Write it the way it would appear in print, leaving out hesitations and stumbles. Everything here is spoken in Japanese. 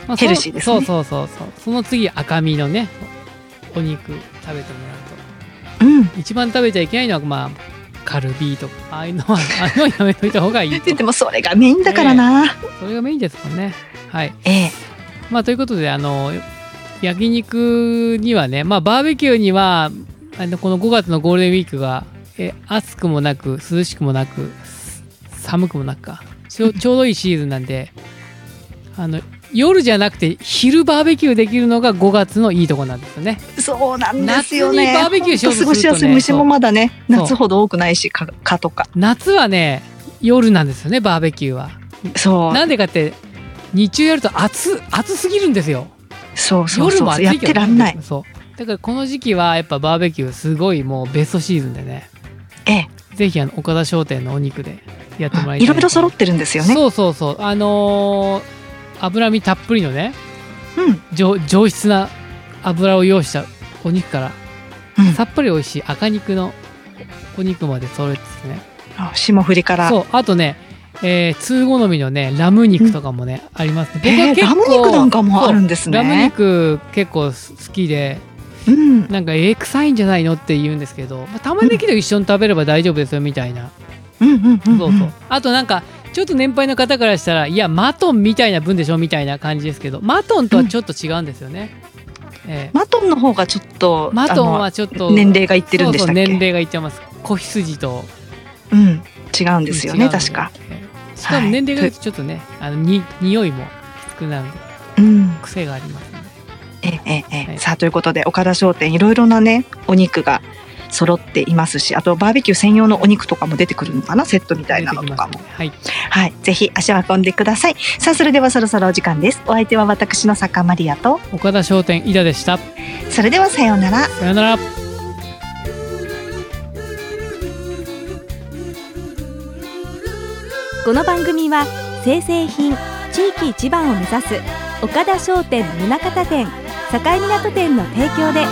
ヘルシーですね。 そう。その次赤身のねお肉食べてもらうと、一番食べちゃいけないのはカルビとかああいうのはやめといた方がいいと。 でもそれがメインだからな。 それがメインですもんね。はい。ということで焼肉にはね、バーベキューにはこの5月のゴールデンウィークが暑くもなく涼しくもなく寒くもなくちょうどいいシーズンなんで、夜じゃなくて昼バーベキューできるのが5月のいいとこなんですよね。 そうなんですよね。 夏にバーベキューしようとするとね、 過ごしやすい。虫もまだね夏ほど多くないし、蚊とか。 夏はね夜なんですよね、バーベキューは。 そうなんでかって日中やると暑すぎるんですよ。 そう夜も暑いやってらんない。 だからこの時期はやっぱバーベキューすごいもうベストシーズンでね。ぜひ岡田商店のお肉でやってもらいたい。 いろいろ揃ってるんですよね。 そう脂身たっぷりのね、上質な脂を用意したお肉から、さっぱり美味しい赤肉のお肉まで揃えてですね。 霜降りから。 あとね、通好みのねラム肉とかもね、ありますね。 僕は結構ラム肉なんかもあるんですね。 ラム肉結構好きで、なんか臭いんじゃないのって言うんですけど、玉ねぎと一緒に食べれば大丈夫ですよみたいな。あとなんかちょっと年配の方からしたら、いやマトンみたいな分でしょみたいな感じですけど、マトンとはちょっと違うんですよね。 マトンの方がちょっとマトンはちょっと年齢がいってるんでしたっけ。 年齢がいっちゃいます。子羊と違うんですよね、確か。 しかも年齢がいってちょっとね、匂いもきつくなるんで、癖がありますので。 さあということで岡田商店いろいろなねお肉が揃っていますし、あとバーベキュー専用のお肉とかも出てくるのかな、セットみたいなのとかも。ぜひ足を運んでください。さあそれではそろそろお時間です。お相手は私の坂マリアと岡田商店井田でした。 それではさようなら。 さようなら。 この番組は生鮮品地域一番を目指す岡田商店宗像店境港店の提供で